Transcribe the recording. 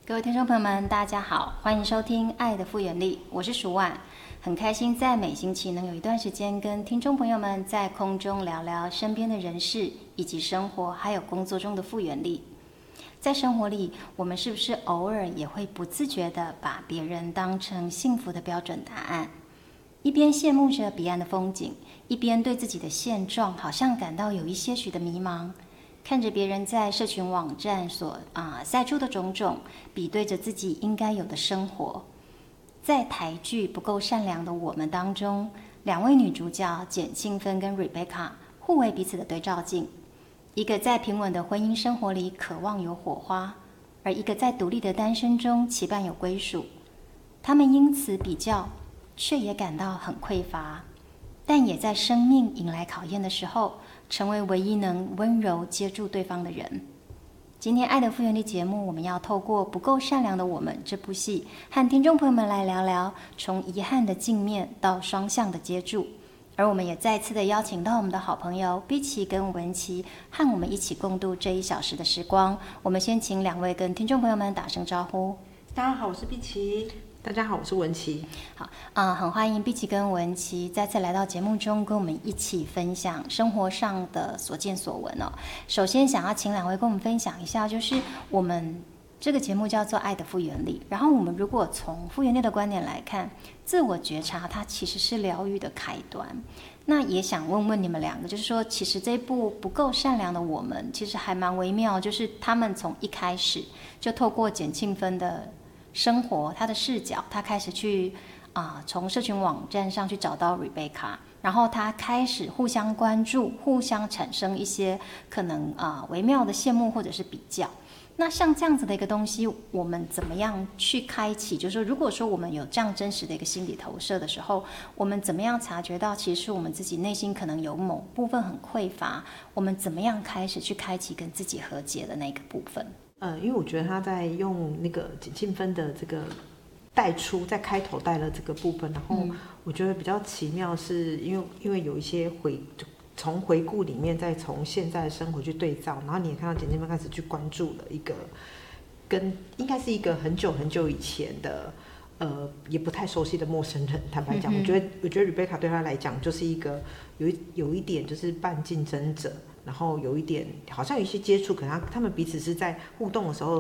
各位听众朋友们，大家好，欢迎收听《爱的复原力》，我是舒婉，很开心在每星期能有一段时间跟听众朋友们在空中聊聊身边的人事，以及生活还有工作中的复原力。在生活里，我们是不是偶尔也会不自觉地把别人当成幸福的标准答案？一边羡慕着彼岸的风景，一边对自己的现状好像感到有一些许的迷茫。看着别人在社群网站所晒出的种种，比对着自己应该有的生活。在台剧《不够善良的我们》当中，两位女主角简庆芬跟 Rebecca 互为彼此的对照镜，一个在平稳的婚姻生活里渴望有火花，而一个在独立的单身中期盼有归属。他们因此比较，却也感到很匮乏，但也在生命迎来考验的时候，成为唯一能温柔接住对方的人。今天《爱的复原力》节目，我们要透过《不够善良的我们》这部戏，和听众朋友们来聊聊从遗憾的镜面到双向的接住。而我们也再次的邀请到我们的好朋友碧琪跟文琪，和我们一起共度这1小时的时光。我们先请两位跟听众朋友们打声招呼。 大家好，我是碧琪。大家好，我是文琪。 好，很欢迎碧琪跟文琪再次来到节目中，跟我们一起分享生活上的所见所闻哦。首先，想要请两位跟我们分享一下，就是我们这个节目叫做《爱的复原力》，然后我们如果从复原力的观点来看，自我觉察它其实是疗愈的开端。那也想问问你们两个，就是说，其实这部不够善良的我们，其实还蛮微妙，就是他们从一开始就透过简庆芬的生活，他的视角，他开始去从社群网站上去找到 Rebecca， 然后他开始互相关注，互相产生一些可能微妙的羡慕或者是比较。那像这样子的一个东西，我们怎么样去开启？就是说，如果说我们有这样真实的一个心理投射的时候，我们怎么样察觉到其实我们自己内心可能有某部分很匮乏？我们怎么样开始去开启跟自己和解的那个部分？ 因为我觉得他在用那个简庆芬的这个带出，在开头带了这个部分，然后我觉得比较奇妙是因为有一些从回顾里面，再从现在的生活去对照，然后你也看到简庆芬开始去关注了一个应该是一个很久很久以前的也不太熟悉的陌生人。坦白讲，我觉得 Rebecca 对他来讲就是一个有一点就是半竞争者。然后有一点好像有一些接触，可能他们彼此是在互动的时候